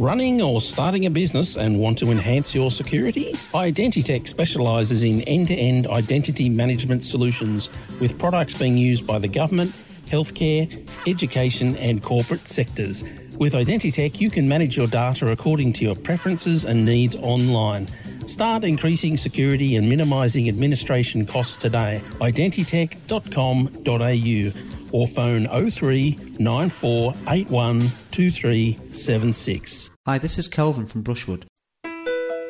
Running or starting a business and want to enhance your security? Identitech specialises in end-to-end identity management solutions with products being used by the government, healthcare, education and corporate sectors. With Identitech, you can manage your data according to your preferences and needs online. Start increasing security and minimising administration costs today. Identitech.com.au or phone 03 94 81 2376. Hi, this is Kelvin from Brushwood.